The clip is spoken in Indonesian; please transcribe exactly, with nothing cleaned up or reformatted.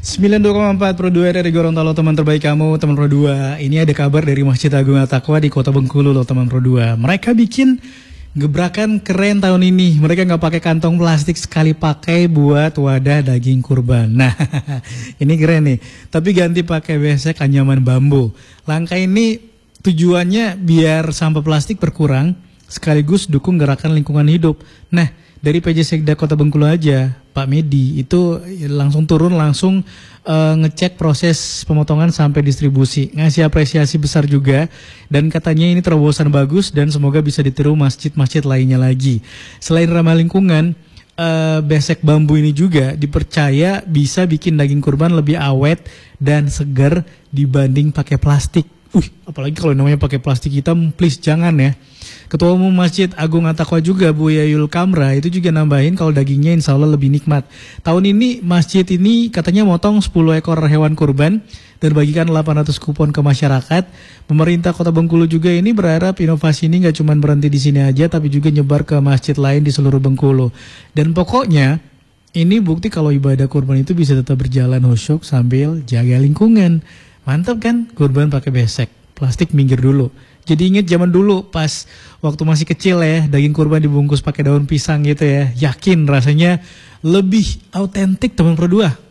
sembilan puluh dua koma empat Pro dua dari Gorontalo, teman terbaik kamu, teman Pro dua. Ini ada kabar dari Masjid Agung At-Taqwa di Kota Bengkulu loh, teman Pro dua. Mereka bikin gebrakan keren tahun ini. Mereka nggak pakai kantong plastik sekali pakai buat wadah daging kurban. Nah, ini keren nih. Tapi ganti pakai besek anyaman bambu. Langkah ini tujuannya biar sampah plastik berkurang, sekaligus dukung gerakan lingkungan hidup. Nah, dari P J Sekda Kota Bengkulu aja, Pak Medi itu langsung turun, langsung uh, ngecek proses pemotongan sampai distribusi, ngasih apresiasi besar juga, dan katanya ini terobosan bagus dan semoga bisa ditiru masjid-masjid lainnya lagi. Selain ramah lingkungan, uh, besek bambu ini juga dipercaya bisa bikin daging kurban lebih awet dan segar dibanding pakai plastik. Uh, apalagi kalau namanya pakai plastik hitam, please jangan ya. Ketua Umum Masjid Agung At-Taqwa juga Bu Yayul Kamra itu juga nambahin kalau dagingnya insya Allah lebih nikmat. Tahun ini masjid ini katanya motong sepuluh ekor hewan kurban dan bagikan delapan ratus kupon ke masyarakat. Pemerintah Kota Bengkulu juga ini berharap inovasi ini nggak cuma berhenti di sini aja, tapi juga nyebar ke masjid lain di seluruh Bengkulu. Dan pokoknya ini bukti kalau ibadah kurban itu bisa tetap berjalan khusyuk sambil jaga lingkungan. Mantap kan? Kurban pakai besek, plastik minggir dulu. Jadi inget zaman dulu pas waktu masih kecil ya, daging kurban dibungkus pakai daun pisang gitu ya. Yakin rasanya lebih autentik, teman Pro dua.